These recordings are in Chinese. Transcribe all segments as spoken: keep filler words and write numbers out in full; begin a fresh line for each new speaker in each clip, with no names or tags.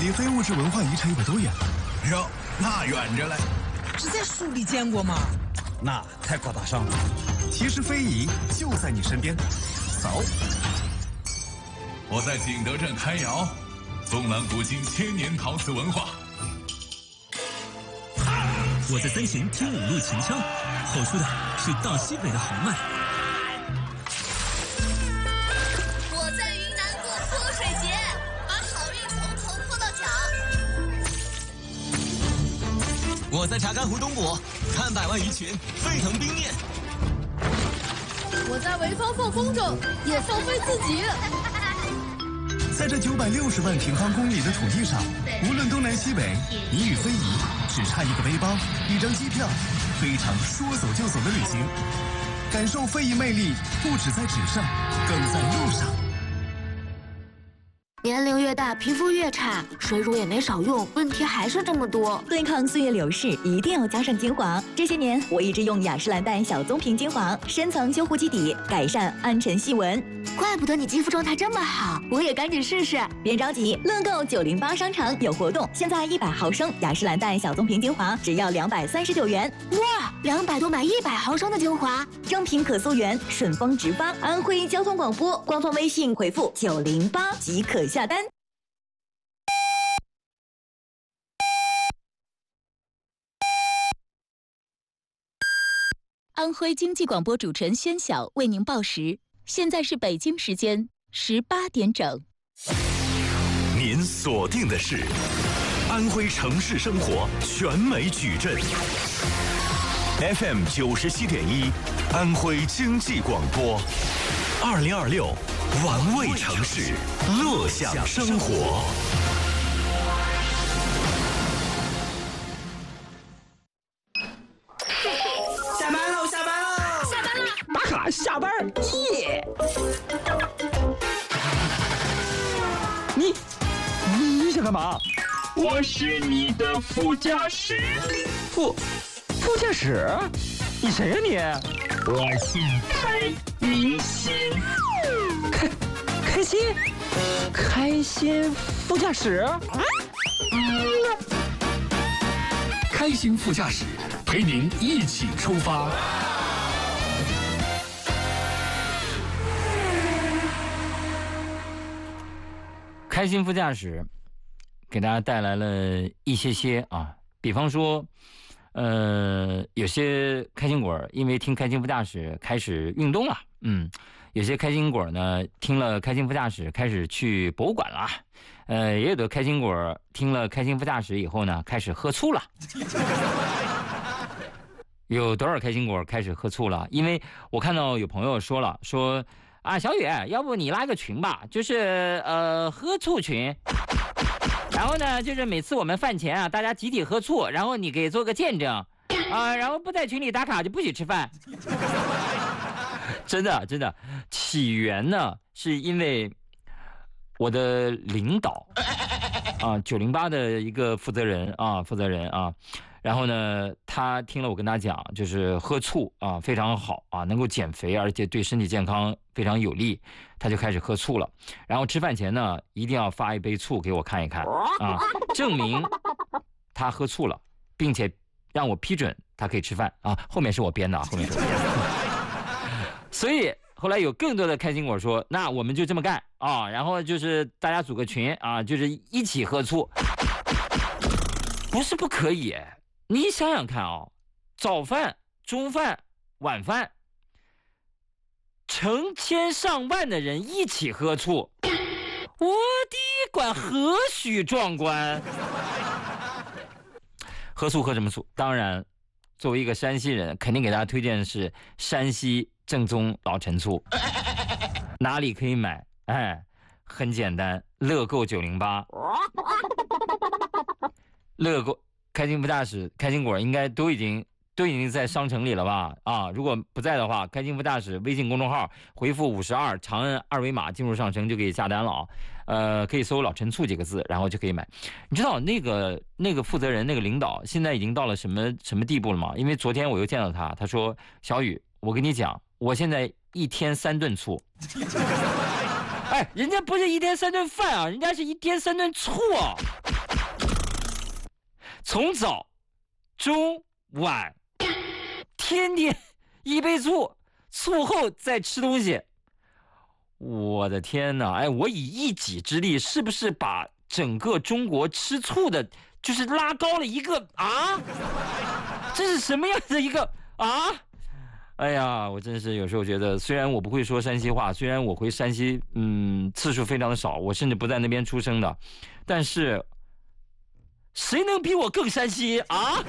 离非物质文化遗产有多远了？
哟，那远着嘞。
只在书里见过吗？
那太高大上了。
其实非遗就在你身边。扫。
我在景德镇开窑，纵览古今千年陶瓷文化。
我在三秦听五路秦腔，吼出的是大西北的豪迈。
我在云南过泼水节，把好运从头泼到脚。
我在查干湖东捕，看百万鱼群沸腾冰面。
我在潍坊放风筝，也放飞自己。
在这九百六十万平方公里的土地上，无论东南西北，你与非遗只差一个背包、一张机票，非常说走就走的旅行。感受非遗魅力，不止在纸上，更在路上。
年龄越大，皮肤越差，水乳也没少用，问题还是这么多。
对抗岁月流逝，一定要加上精华。这些年，我一直用雅诗兰黛小棕瓶精华，深层修护基底，改善暗沉细纹。
怪不得你肌肤状态这么好，我也赶紧试试。
别着急，乐购九零八商场有活动，现在一百毫升雅诗兰黛小棕瓶精华只要两百三十九元。
哇，两百多买一百毫升的精华，
正品可溯源，顺丰直发。安徽交通广播官方微信回复九零八即可下单。
安徽经济广播主持人宣晓为您报时，现在是北京时间十八点整。
您锁定的是安徽城市生活全美矩阵 F M 九十七点一，安徽经济广播，二零二六玩味城市，乐享生活。
下班喽！下班喽！
下班了！
打卡下班耶！你你想干嘛？
我是你的副驾驶。
副副驾驶？你谁呀你？
我姓开，明心。
开开心？开心副驾驶？
嗯。开心副驾驶陪您一起出发。
开心副驾驶给大家带来了一些些啊，比方说，呃，有些开心果因为听开心副驾驶开始运动了，嗯，有些开心果呢听了开心副驾驶开始去博物馆了，呃，也有的开心果听了开心副驾驶以后呢开始喝醋了。有多少开心果开始喝醋了？因为我看到有朋友说了，说啊，小雨，要不你拉个群吧，就是呃喝醋群。然后呢，就是每次我们饭前啊，大家集体喝醋，然后你给做个见证啊，然后不在群里打卡就不许吃饭。真的真的，起源呢是因为我的领导啊，九零八的一个负责人啊，负责人啊。然后呢，他听了我跟他讲，就是喝醋啊非常好啊，能够减肥，而且对身体健康非常有利，他就开始喝醋了。然后吃饭前呢，一定要发一杯醋给我看一看啊，证明他喝醋了，并且让我批准他可以吃饭啊。后面是我编的，后面是我编的。所以后来有更多的开心果说，那我们就这么干啊，然后就是大家组个群啊，就是一起喝醋，不是不可以。你想想看啊，早饭、中饭、晚饭，成千上万的人一起喝醋，我的管何许壮观！喝醋喝什么醋？当然，作为一个山西人，肯定给大家推荐的是山西正宗老陈醋。哪里可以买？哎，很简单，乐购九零八，乐购。开心副驾驶、开心果应该都已经都已经在商城里了吧？啊，如果不在的话，开心副驾驶微信公众号回复五十二，长按二维码进入商城就可以下单了啊。呃，可以搜“老陈醋”几个字，然后就可以买。你知道那个那个负责人、那个领导现在已经到了什么什么地步了吗？因为昨天我又见到他，他说：“小雨，我跟你讲，我现在一天三顿醋。”哎，人家不是一天三顿饭啊，人家是一天三顿醋啊。 从早、中、晚，天天一杯醋，醋后再吃东西。我的天哪！哎，我以一己之力，是不是把整个中国吃醋的，就是拉高了一个啊？这是什么样的一个啊？哎呀，我真是有时候觉得，虽然我不会说山西话，虽然我回山西嗯次数非常的少，我甚至不在那边出生的，但是谁能比我更山西啊？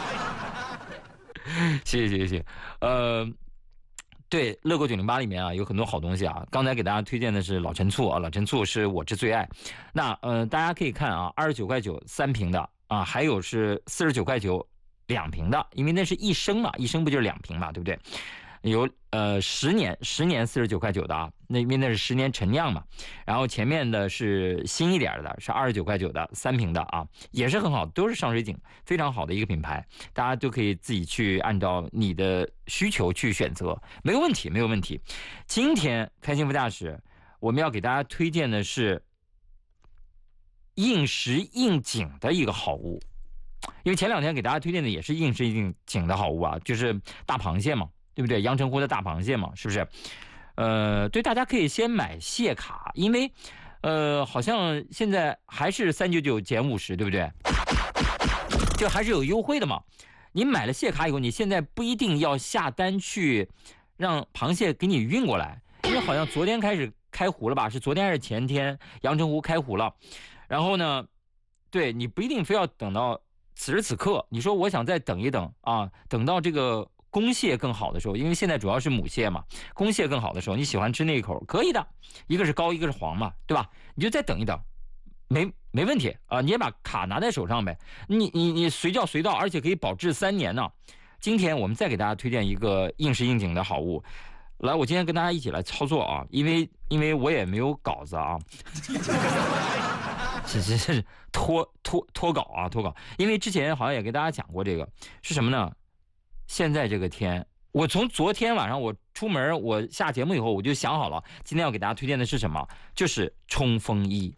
谢谢谢谢谢谢，呃。对，乐购九零八里面啊有很多好东西啊。刚才给大家推荐的是老陈醋啊，老陈醋是我之最爱。那呃，大家可以看啊，二十九块九三瓶的啊，还有是四十九块九两瓶的，因为那是一升嘛，一升不就是两瓶嘛，对不对？有呃十年十年四十九块九的啊，那因为那是十年陈酿嘛。然后前面的是新一点的，是二十九块九的三瓶的啊，也是很好，都是上水井，非常好的一个品牌，大家都可以自己去按照你的需求去选择，没有问题，没有问题。今天开心副驾驶，我们要给大家推荐的是应时应景的一个好物，因为前两天给大家推荐的也是应时应景的好物啊，就是大螃蟹嘛。对不对？阳澄湖的大螃蟹嘛，是不是？呃，对，大家可以先买蟹卡，因为，呃，好像现在还是三九九减五十，对不对？就还是有优惠的嘛。你买了蟹卡以后，你现在不一定要下单去让螃蟹给你运过来，因为好像昨天开始开湖了吧？是昨天还是前天？阳澄湖开湖了，然后呢，对你不一定非要等到此时此刻。你说我想再等一等啊，等到这个。公蟹更好的时候，因为现在主要是母蟹嘛，公蟹更好的时候，你喜欢吃那一口可以的，一个是膏，一个是黄嘛，对吧？你就再等一等，没没问题啊！你也把卡拿在手上呗，你你你随叫随到，而且可以保质三年呢。今天我们再给大家推荐一个应时应景的好物，来，我今天跟大家一起来操作啊，因为因为我也没有稿子啊，这这是脱脱脱稿啊脱稿，因为之前好像也给大家讲过这个是什么呢？现在这个天，我从昨天晚上我出门，我下节目以后我就想好了，今天要给大家推荐的是什么？就是冲锋衣。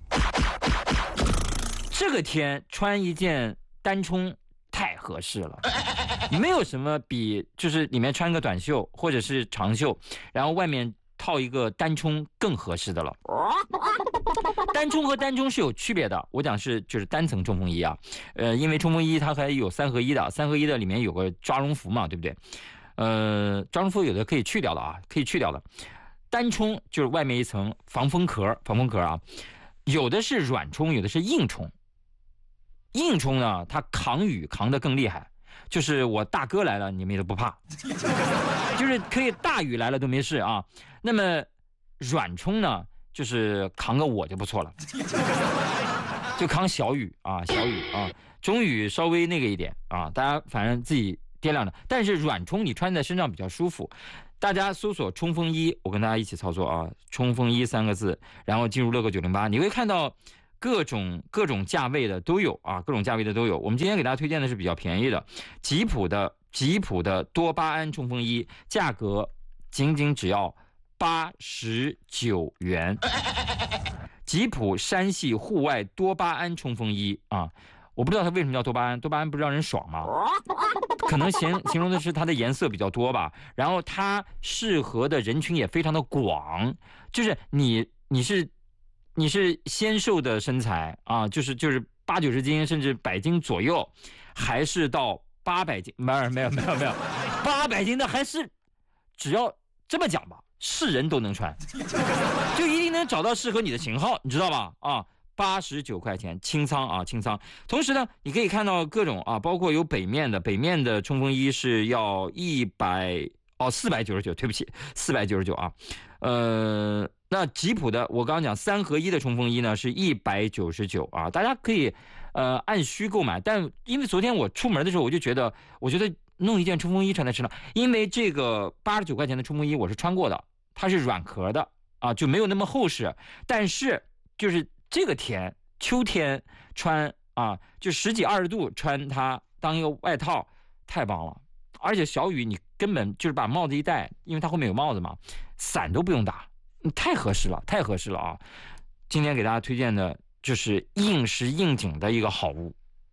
这个天穿一件单冲太合适了，没有什么比就是里面穿个短袖或者是长袖，然后外面套一个单冲更合适的了。单冲和单冲是有区别的，我讲是就是单层冲锋衣啊，呃，因为冲锋衣它还有三合一的，三合一的里面有个抓绒服嘛，对不对？呃，抓绒服有的可以去掉的啊，可以去掉的。单冲就是外面一层防风壳，防风壳啊，有的是软冲，有的是硬冲。硬冲呢，它扛雨扛得更厉害，就是我大哥来了，你们也都不怕，就是可以大雨来了都没事啊。那么软冲呢？就是扛个我就不错了，就扛小雨啊，小雨啊，中雨稍微那个一点啊，大家反正自己掂量着。但是软冲你穿在身上比较舒服，大家搜索冲锋衣，我跟大家一起操作啊，冲锋衣三个字，然后进入乐购九零八，你会看到各种各种价位的都有啊，各种价位的都有。我们今天给大家推荐的是比较便宜的，吉普的吉普的多巴胺冲锋衣，价格仅仅只要八十九元，吉普山系户外多巴胺冲锋衣啊，我不知道它为什么叫多巴胺，多巴胺不是让人爽吗？可能形形容的是它的颜色比较多吧，然后它适合的人群也非常的广，就是你你是你是纤瘦的身材啊，就是就是八九十斤甚至百斤左右，还是到八百斤，没有没有没有没有，八百斤的还是只要这么讲吧。是人都能穿，就一定能找到适合你的型号，你知道吧？啊，八十九块钱清仓啊，清仓。同时呢，你可以看到各种啊，包括有北面的，北面的冲锋衣是要一百哦四百九十九，对不起，四百九十九啊。呃，那吉普的我刚刚讲三合一的冲锋衣呢是一百九十九啊，大家可以呃按需购买。但因为昨天我出门的时候，我就觉得，我觉得弄一件冲锋衣穿在身上，因为这个八十九块钱的冲锋衣我是穿过的。它是软壳的啊，就没有那么厚实，但是就是这个天秋天穿啊，就十几二十度穿它当一个外套，太棒了。而且小雨你根本就是把帽子一戴，因为它后面有帽子嘛，伞都不用打，太合适了，太合适了啊！今天给大家推荐的就是应时应景的一个好物，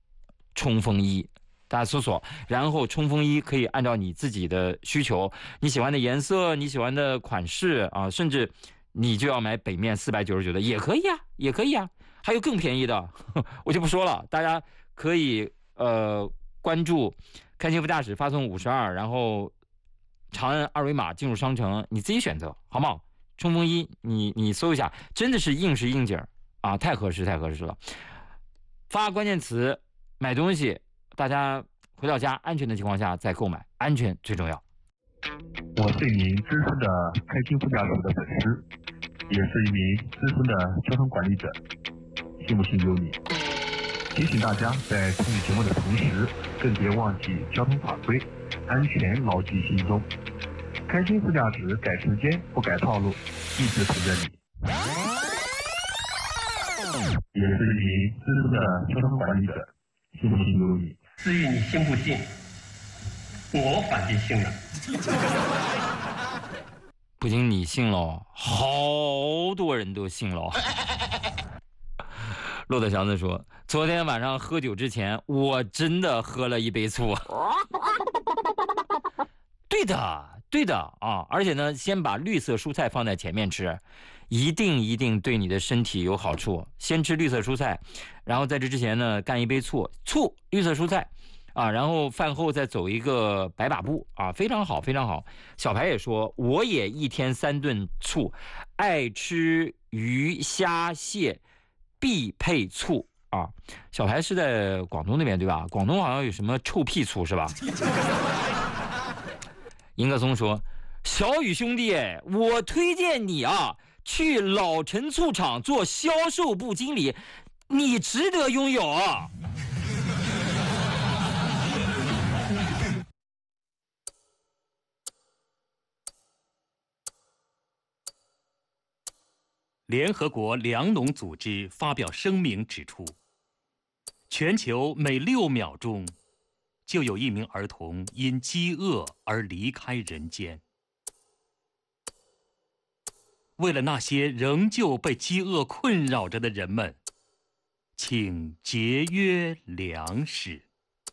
冲锋衣，大家搜索，然后冲锋衣可以按照你自己的需求，你喜欢的颜色，你喜欢的款式啊，甚至你就要买北面四百九十九的也可以啊，也可以啊，还有更便宜的，我就不说了，大家可以呃关注开心副驾驶，发送五十二，然后长按二维码进入商城，你自己选择，好不好？冲锋衣，你你搜一下，真的是硬是硬景啊，太合适太合适了。发关键词买东西，大家回到家安全的情况下再购买，安全最重要。
我是一名资深的开心副驾驶的粉丝，也是一名资深的交通管理者，信不信由你。提醒大家在参与节目的同时，更别忘记交通法规，安全牢记心中。开心副驾驶，改时间不改套路，一直陪着你。也是一名资深的交通管理者，信不信由你。
至于你信不信，我反正信了。
不仅你信了，好多人都信了。骆驼祥子说，昨天晚上喝酒之前，我真的喝了一杯醋。对的，对的啊！而且呢，先把绿色蔬菜放在前面吃，一定一定对你的身体有好处。先吃绿色蔬菜，然后在这之前呢，干一杯醋，醋绿色蔬菜。啊，然后饭后再走一个白把步啊，非常好，非常好。小白也说，我也一天三顿醋，爱吃鱼虾蟹，必配醋啊。小白是在广东那边对吧？广东好像有什么臭屁醋是吧？尹克松说，小雨兄弟，我推荐你啊，去老陈醋厂做销售部经理，你值得拥有啊。
联合国粮农组织发表声明指出，全球每六秒钟就有一名儿童因饥饿而离开人间。为了那些仍旧被饥饿困扰着的人们，请节约粮食。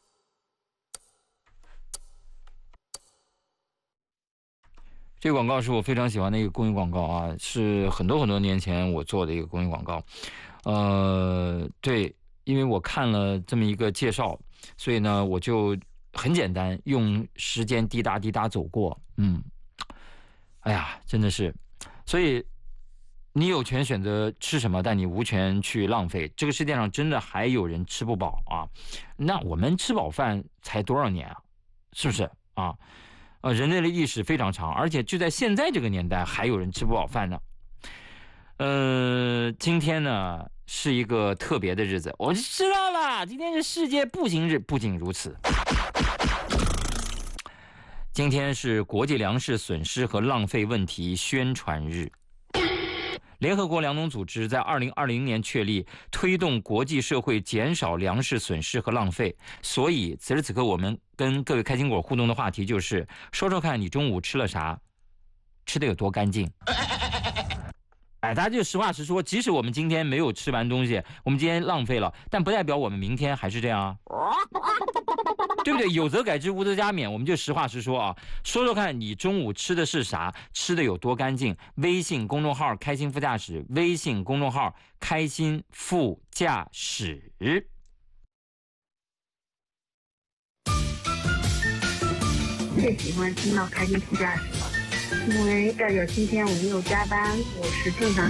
这个广告是我非常喜欢的一个公益广告啊，是很多很多年前我做的一个公益广告。呃，对，因为我看了这么一个介绍，所以呢，我就很简单，用时间滴答滴答走过。嗯，哎呀，真的是，所以你有权选择吃什么，但你无权去浪费。这个世界上真的还有人吃不饱啊？那我们吃饱饭才多少年啊？是不是啊？呃，人类的历史非常长，而且就在现在这个年代，还有人吃不饱饭呢。呃，今天呢是一个特别的日子，我就知道了，今天是世界步行日。不仅如此，今天是国际粮食损失和浪费问题宣传日。联合国粮农组织在二零二零年确立推动国际社会减少粮食损失和浪费，所以此时此刻我们跟各位开心果互动的话题就是说说看你中午吃了啥，吃的有多干净。哎，大家就实话实说，即使我们今天没有吃完东西，我们今天浪费了，但不代表我们明天还是这样啊，对不对？有则改之，无则加勉，我们就实话实说啊，说说看你中午吃的是啥，吃的有多干净。微信公众号开心副驾驶，微信公众号开心副驾驶。
最喜欢听到开心副驾驶了，因为代表今天我没有加班，我是正常